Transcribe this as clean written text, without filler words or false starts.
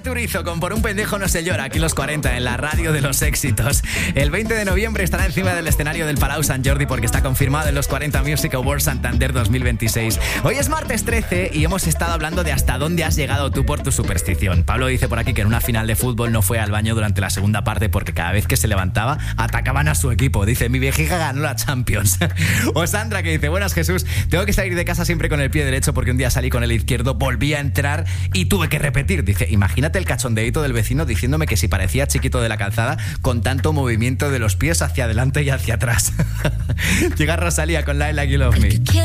Turizo con Por un pendejo no se llora, aquí los 40 en la radio de los éxitos. El 20 de noviembre estará encima del escenario del Palau Sant Jordi porque está confirmado en los 40 Music Awards Santander 2026. Hoy es martes 13 y hemos estado hablando de hasta dónde has llegado tú por tu superstición. Pablo dice por aquí que en una final de fútbol no fue al baño durante la segunda parte porque cada vez que se levantaba atacaban a su equipo. Dice, mi vejiga ganó la Champions. O Sandra que dice, buenas Jesús, tengo que salir de casa siempre con el pie derecho porque un día salí con el izquierdo, volví a entrar y tuve que repetir. Dice, imagínate el cachondeíto del vecino diciéndome que si parecía chiquito de la calzada con tanto movimiento de los pies hacia adelante y hacia atrás. Llega Rosalía con Like You Love Me.